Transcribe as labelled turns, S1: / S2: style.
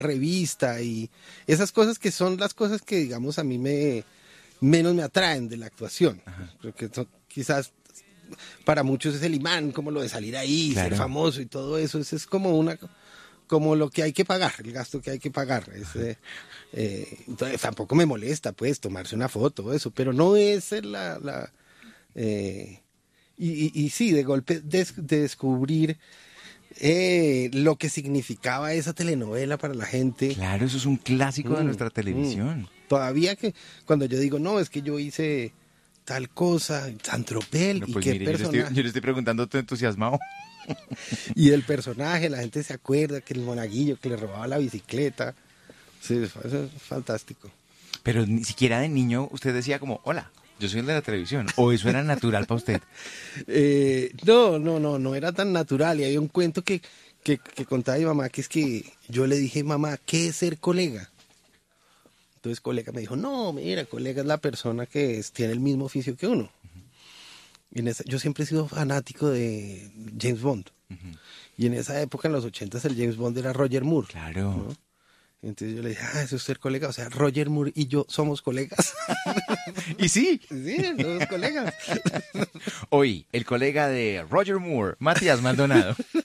S1: revista y esas cosas que son las cosas que, digamos, a mí menos me atraen de la actuación. Porque quizás para muchos es el imán, como lo de salir ahí,
S2: Claro.
S1: ser famoso y todo eso. Eso es como lo que hay que pagar, el gasto que hay que pagar. Entonces, tampoco me molesta, pues, tomarse una foto o eso, pero no es y sí, de golpe de descubrir lo que significaba esa telenovela para la gente.
S2: Claro, eso es un clásico de nuestra televisión.
S1: Todavía que cuando yo digo, no, es que yo hice tal cosa, Santropel,
S2: No,
S1: y
S2: pues
S1: qué
S2: mire,
S1: personaje.
S2: yo le estoy preguntando todo entusiasmado.
S1: Y el personaje, la gente se acuerda que el monaguillo que le robaba la bicicleta. Sí, eso es fantástico.
S2: Pero ni siquiera de niño usted decía como, hola, yo soy el de la televisión. ¿O eso era natural para usted?
S1: No era tan natural. Y había un cuento que contaba mi mamá, que es que yo le dije, mamá, ¿qué es ser colega? Entonces colega me dijo, no, mira, colega es la persona que tiene el mismo oficio que uno. Y yo siempre he sido fanático de James Bond. Y en esa época, en los 80s, el James Bond era Roger Moore.
S2: Claro.
S1: ¿no? Entonces yo le dije, eso es ser colega. O sea, Roger Moore y yo somos colegas.
S2: Y sí,
S1: Sí, somos colegas.
S2: hoy el colega de Roger Moore, Matías Maldonado.